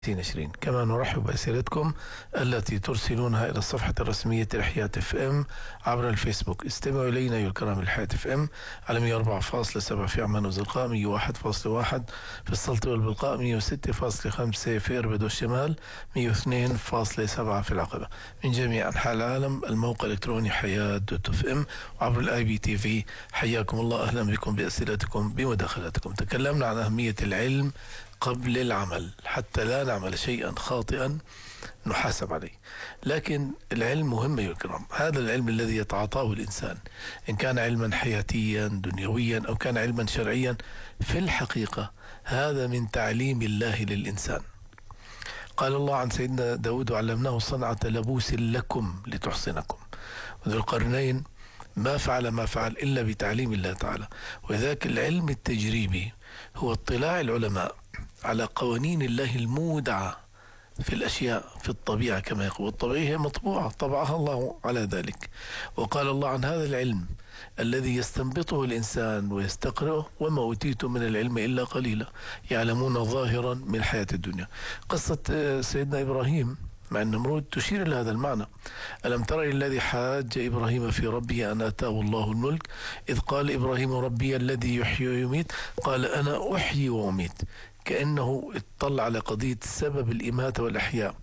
2020. كما نرحب بأسئلتكم التي ترسلونها إلى الصفحة الرسمية لحياة اف ام عبر الفيسبوك. استمعوا إلينا أيها الكرام الحياة اف ام على 104.7 في عمان وزرقاء، 101.1 في السلطة والبلقاء، 106.5 في إربد والشمال، 102.7 في العقبة. من جميع أنحاء العالم الموقع الإلكتروني حياة دوت اف ام وعبر الاي بي تي في. حياكم الله، أهلا بكم بأسئلتكم بمداخلاتكم. تكلمنا عن أهمية العلم قبل العمل حتى لا نعمل شيئا خاطئا نحاسب عليه. لكن العلم مهم يا الكرام، هذا العلم الذي يتعاطاه الإنسان إن كان علما حياتيا دنيويا أو كان علما شرعيا، في الحقيقة هذا من تعليم الله للإنسان. قال الله عن سيدنا داود: وعلمناه صنعة لبوس لكم لتحصنكم. وذو القرنين ما فعل إلا بتعليم الله تعالى. وذاك العلم التجريبي هو اطلاع العلماء على قوانين الله المودعة في الأشياء، في الطبيعة كما يقول. الطبيعة هي مطبوعة، طبعها الله على ذلك. وقال الله عن هذا العلم الذي يستنبطه الإنسان ويستقرأه: وما أوتيتم من العلم إلا قليلا، يعلمون ظاهرا من الحياة الدنيا. قصة سيدنا إبراهيم مع النمرود تشير إلى هذا المعنى. ألم تر الذي حاج إبراهيم في ربه أن آتاه الله الملك إذ قال إبراهيم ربي الذي يحيي ويميت قال أنا أحيي وأميت. كأنه اطلع على قضية سبب الإماتة والأحياء،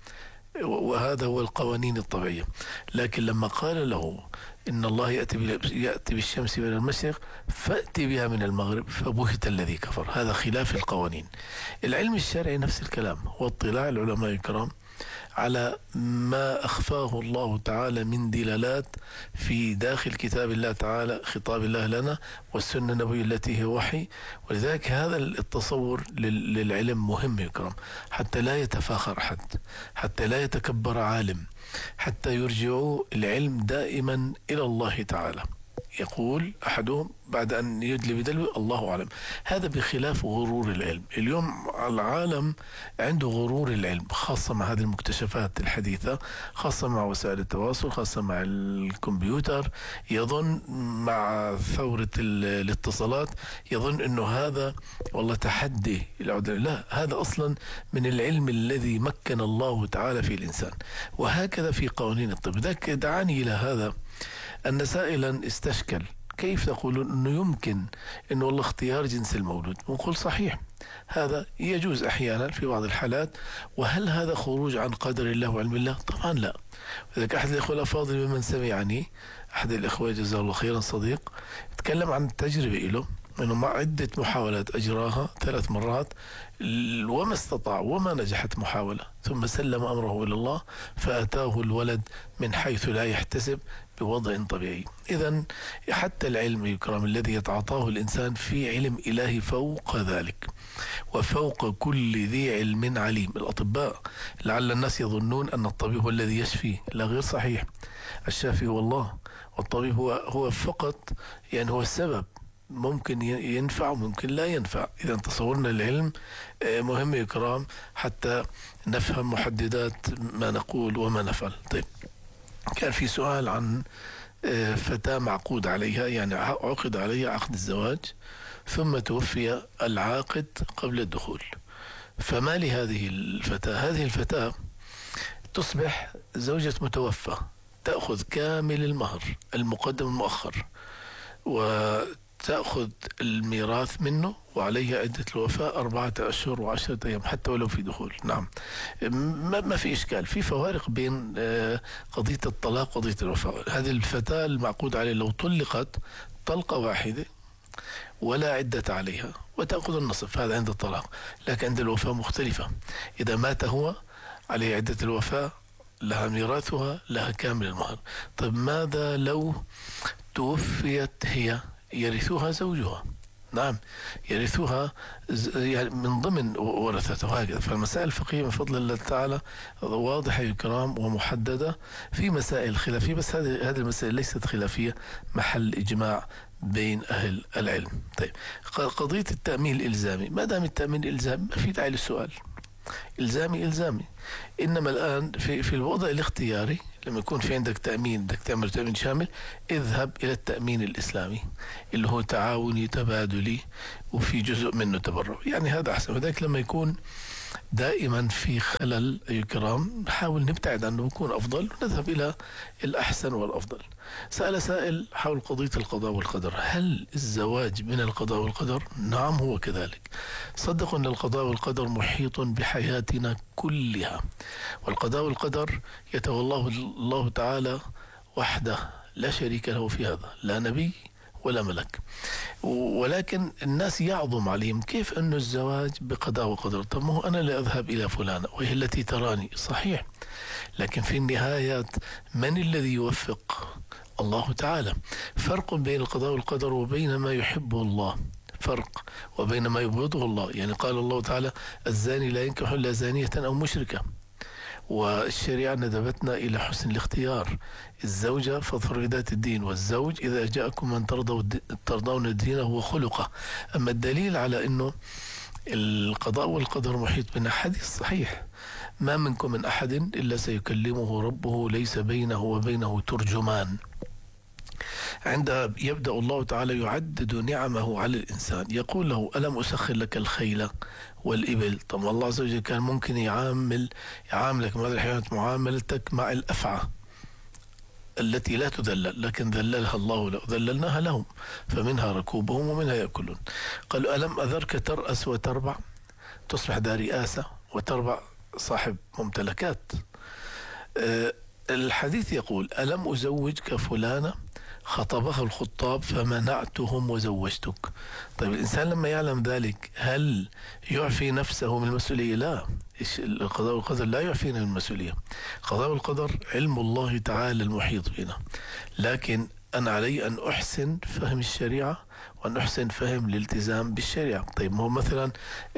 وهذا هو القوانين الطبيعية. لكن لما قال له إن الله يأتي بالشمس من المشرق فأتي بها من المغرب فبهت الذي كفر. هذا خلاف القوانين. العلم الشرعي نفس الكلام، هو اطلاع العلماء الكرام على ما أخفاه الله تعالى من دلالات في داخل كتاب الله تعالى، خطاب الله لنا، والسنة النبوية التي هي وحي. ولذلك هذا التصور للعلم مهم يكرم، حتى لا يتفاخر أحد، حتى لا يتكبر عالم، حتى يرجعوا العلم دائما إلى الله تعالى. يقول أحدهم بعد أن يدلي بدلوي: الله أعلم. هذا بخلاف غرور العلم. اليوم العالم عنده غرور العلم، خاصة مع هذه المكتشفات الحديثة، خاصة مع وسائل التواصل، خاصة مع الكمبيوتر. يظن مع ثورة الاتصالات يظن أنه هذا والله تحدي العودة. لا، هذا أصلا من العلم الذي مكن الله تعالى في الإنسان. وهكذا في قوانين الطب. ذاك دعاني إلى هذا أن سائلا استشكل: كيف تقولون أنه يمكن أنه والله اختيار جنس المولود؟ نقول صحيح، هذا يجوز أحيانا في بعض الحالات. وهل هذا خروج عن قدر الله وعلم الله؟ طبعا لا. وذلك أحد الإخوة الأفاضل ممن سمعني، أحد الإخوة جزاه الله خيرا صديق، تكلم عن التجربة له أنه مع عدة محاولات أجراها 3 مرات وما استطاع وما نجحت محاولة، ثم سلم أمره إلى الله فأتاه الولد من حيث لا يحتسب بوضع طبيعي. إذن حتى العلم يكرم الذي يتعاطاه الإنسان في علم إلهي فوق ذلك، وفوق كل ذي علم عليم. الأطباء لعل الناس يظنون أن الطبيب هو الذي يشفي، لا، غير صحيح. الشافي هو الله، والطبيب هو فقط يعني هو السبب، ممكن ينفع وممكن لا ينفع. إذا تصورنا العلم مهم يا كرام حتى نفهم محددات ما نقول وما نفعل. طيب، كان في سؤال عن فتاة معقود عليها، يعني عقد عليها عقد الزواج ثم توفي العاقد قبل الدخول. فما لهذه الفتاة؟ هذه الفتاة تصبح زوجة متوفى، تأخذ كامل المهر المقدم المؤخر، وتأخذ الميراث منه، وعليها عدة الوفاة 4 أشهر و10 أيام حتى ولو في دخول. نعم، ما في إشكال. في فوارق بين قضية الطلاق وقضية الوفاة. هذه الفتاة المعقود عليها لو طلقت طلقة واحدة ولا عدة عليها وتأخذ النصف، هذا عند الطلاق. لكن عند الوفاة مختلفة. إذا مات هو عليه عدة الوفاة، لها ميراثها، لها كامل المهر. طيب ماذا لو توفيت هي؟ يرثها زوجها. نعم، يرثها يعني من ضمن ورثته. هكذا فالمسائل الفقهية من فضل الله تعالى واضحة يا كرام ومحددة. في مسائل خلافية، بس هذه المسائل ليست خلافية، محل إجماع بين أهل العلم. طيب، قضية التأمين الإلزامي، ما دام التأمين الإلزامي ما في داعي للسؤال، إلزامي. إنما الآن في الوضع الاختياري، لما يكون في عندك تأمين، بدك تعمل تأمين شامل، اذهب إلى التأمين الإسلامي اللي هو تعاوني تبادلي وفي جزء منه تبرع، يعني هذا أحسن. وذلك لما يكون دائما في خلل أيها الكرام، نحاول نبتعد عنه نكون أفضل ونذهب إلى الأحسن والأفضل. سأل سائل حول قضية القضاء والقدر: هل الزواج من القضاء والقدر؟ نعم هو كذلك. صدقوا أن القضاء والقدر محيط بحياتنا كلها، والقضاء والقدر يتولاه الله تعالى وحده لا شريك له في هذا، لا نبي ولا ملك. ولكن الناس يعظم عليهم كيف أن الزواج بقضاء وقدر. طب ما هو أنا لا أذهب إلى فلانة وهي التي تراني، صحيح، لكن في النهاية من الذي يوفق؟ الله تعالى. فرق بين القضاء والقدر وبين ما يحبه الله، فرق، وبين ما يبغضه الله. يعني قال الله تعالى: الزاني لا ينكح إلا زانية أو مشركة. والشريعة ندبتنا إلى حسن الاختيار. الزوجة فاظفر بذات الدين، والزوج إذا جاءكم من ترضون دينه وخلقه. أما الدليل على أنه القضاء والقدر محيط بنا، حديث صحيح: ما منكم من أحد إلا سيكلمه ربه ليس بينه وبينه ترجمان. عندها يبدأ الله تعالى يعدد نعمه على الإنسان، يقول له: ألم أسخر لك الخيل والإبل؟ طب الله عز وجل كان ممكن يعاملك مع هذه الحيوانات معاملتك مع الأفعى التي لا تذلل، لكن ذللها الله، ذللناها لهم، فمنها ركوبهم ومنها يأكلون. قالوا: ألم أذرك ترأس وتربع؟ تصبح ذا رئاسة وتربع صاحب ممتلكات. الحديث يقول: ألم أزوجك فلانة؟ خطبها الخطاب فمنعتهم وزوجتك. طيب الإنسان لما يعلم ذلك هل يعفي نفسه من المسؤولية؟ لا، القضاء والقدر لا يعفينا من المسؤولية. القضاء والقدر علم الله تعالى المحيط بنا، لكن أنا علي أن أحسن فهم الشريعة وأن أحسن فهم الالتزام بالشريعة. طيب ما هو مثلا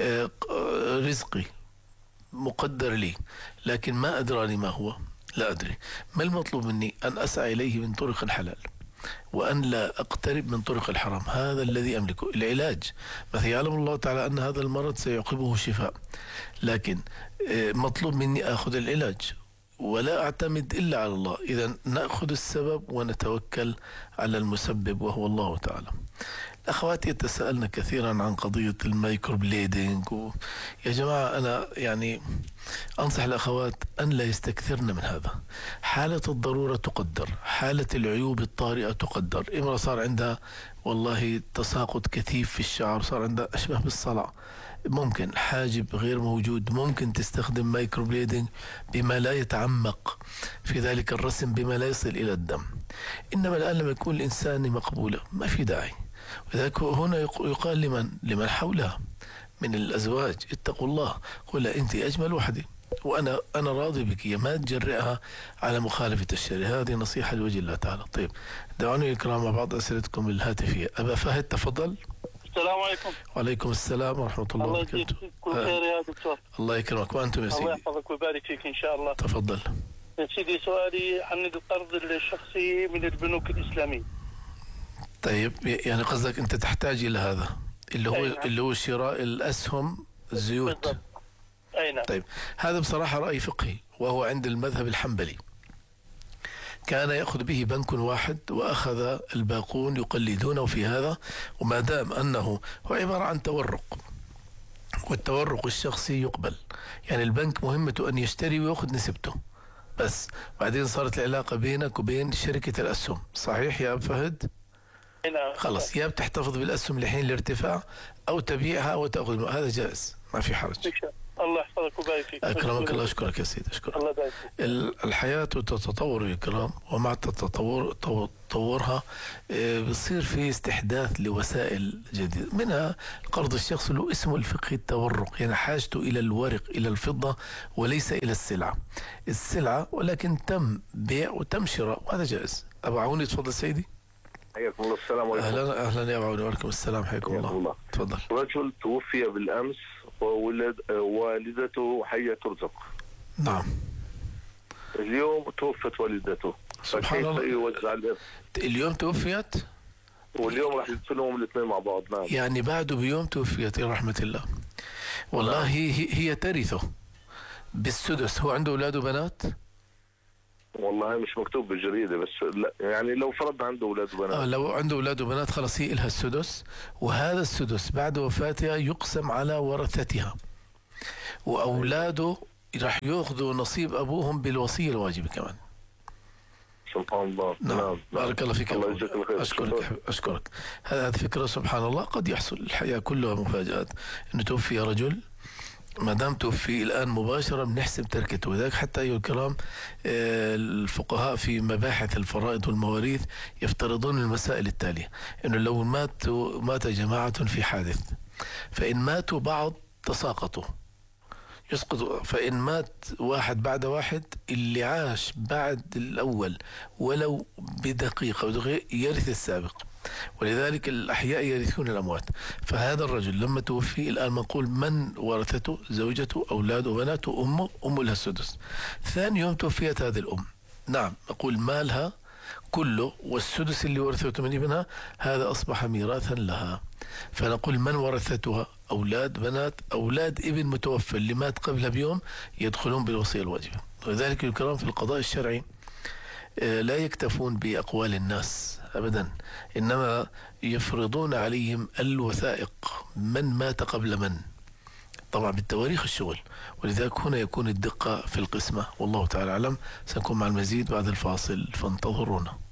رزقي مقدر لي، لكن ما أدراني ما هو، لا أدري. ما المطلوب مني؟ أن أسعى إليه من طرق الحلال، وأن لا أقترب من طرق الحرام. هذا الذي أملكه. العلاج مثلا يعلم الله تعالى أن هذا المرض سيعقبه شفاء، لكن مطلوب مني أخذ العلاج ولا أعتمد إلا على الله. إذا نأخذ السبب ونتوكل على المسبب وهو الله تعالى. الأخوات يتساءلن كثيرا عن قضية المايكرو بليدنج يا جماعة أنا يعني أنصح الأخوات أن لا يستكثرن من هذا. حالة الضرورة تقدر، حالة العيوب الطارئة تقدر. امرأة صار عندها والله تساقط كثيف في الشعر، صار عندها أشبه بالصلع، ممكن حاجب غير موجود، ممكن تستخدم مايكرو بليدنج بما لا يتعمق في ذلك الرسم، بما لا يصل إلى الدم. إنما الآن لما يكون الإنسان مقبولة ما في داعي. وذلك هنا يقال لمن حولها من الأزواج: اتقوا الله، قل أنت أجمل وحدي وأنا راضي بك، ما تجرئها على مخالفة الشريعة. هذه نصيحة لوجه الله تعالى. طيب دعوني الكرام مع بعض أسئلتكم الهاتفية. أبا فهد تفضل. السلام عليكم. وعليكم السلام ورحمة الله وبركاته. الله يجزيك كل خير يا دكتور. الله يكرمك وأنتم يا سيدي. الله يحفظك ويبارك فيك إن شاء الله. تفضل يا سيدي، سؤالي عن القرض الشخصي من البنوك الإسلامية. طيب يعني قصدك أنت تحتاج إلى هذا اللي هو شراء الأسهم الزيوت. بالضبط. أي نعم. طيب هذا بصراحة رأي فقهي، وهو عند المذهب الحنبلي. كان يأخذ به بنك واحد وأخذ الباقون يقلدونه في هذا، وما دام أنه هو عبارة عن تورق، والتورق الشخصي يقبل. يعني البنك مهمته أن يشتري ويأخذ نسبته بس، بعدين صارت العلاقة بينك وبين شركة الأسهم. صحيح يا أبو فهد؟ نعم. خلاص، يا بتحتفظ بالأسهم لحين الارتفاع أو تبيعها وتأخذ، هذا جائز ما في حرج. الله يحفظك ويبارك فيك. أكرمك الله. أشكرك يا سيدي، أشكرك. الله يبارك فيك. الحياة تتطور يا كرام، ومع تطورها بصير في استحداث لوسائل جديدة، منها القرض الشخصي له اسمه الفقهي التورق، يعني حاجته إلى الورق، إلى الفضة، وليس إلى السلعة، ولكن تم بيع وتم شراء، وهذا جائز. أبو عوني تفضل سيدي. حياكم الله. السلام عليكم. أهلا يا أبو عوني. وعليكم السلام، حياكم الله. تفضل. رجل توفي بالأمس ووالدته حية ترزق. نعم. اليوم توفت والدته، سبحان الله. يوزع الإرث. اليوم توفيت واليوم راح يدفنهم الاثنين مع بعض. نعم. يعني بعده بيوم توفيت يا رحمة الله. والله هي ترثه بالسدس. هو عنده أولاد وبنات؟ والله مش مكتوب بالجريدة، بس لا يعني لو فرضنا عنده أولاد وبنات. لو عنده أولاد وبنات خلاص هي إلها السدس، وهذا السدس بعد وفاتها يقسم على ورثتها. وأولاده راح يأخذوا نصيب أبوهم بالوصية الواجبة كمان. سبحان الله. نعم. بارك الله فيك. الله يجزاك الخير. أشكرك. هذه فكرة سبحان الله قد يحصل، الحياة كلها مفاجآت. إنه توفي رجل، ما دام توفي الآن مباشرة بنحسب تركته. وذلك حتى أيها الكرام الفقهاء في مباحث الفرائض والمواريث يفترضون المسائل التالية: إنه لو مات جماعة في حادث، فإن ماتوا بعض تساقطوا يسقط، فإن مات واحد بعد واحد، اللي عاش بعد الأول ولو بدقيقة أو دقيقة يرث السابق. ولذلك الأحياء يرثون الأموات. فهذا الرجل لما توفي الآن نقول من ورثته: زوجته، أولاده، بناته، أمه لها السدس. ثاني يوم توفيت هذه الأم، نعم نقول مالها كله والسدس اللي ورثته من ابنها هذا أصبح ميراثا لها. فنقول من ورثتها: أولاد، بنات، أولاد ابن متوفى اللي مات قبلها بيوم يدخلون بالوصية الواجبة. ولذلك الكرام في القضاء الشرعي لا يكتفون بأقوال الناس أبدا، إنما يفرضون عليهم الوثائق، من مات قبل من، طبعا بالتواريخ الشغل. ولذلك هنا يكون الدقة في القسمة. والله تعالى أعلم. سنكون مع المزيد بعد الفاصل، فانتظرونا.